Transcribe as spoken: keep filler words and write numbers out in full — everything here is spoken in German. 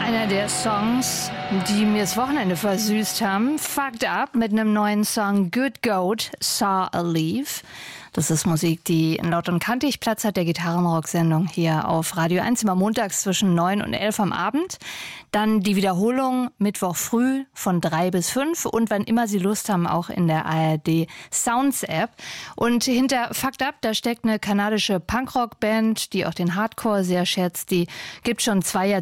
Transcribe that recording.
Einer der Songs, die mir das Wochenende versüßt haben. Fucked Up mit einem neuen Song Good Goat, Saw a Leaf. Das ist Musik, die in Laut und Kantig Platz hat, der Gitarrenrock-Sendung hier auf Radio eins, immer montags zwischen neun und elf am Abend. Dann die Wiederholung Mittwoch früh von drei bis fünf und wann immer Sie Lust haben, auch in der A R D Sounds App. Und hinter Fucked Up, da steckt eine kanadische Punkrock-Band, die auch den Hardcore sehr schätzt. Die gibt schon zwei Jahrzehnte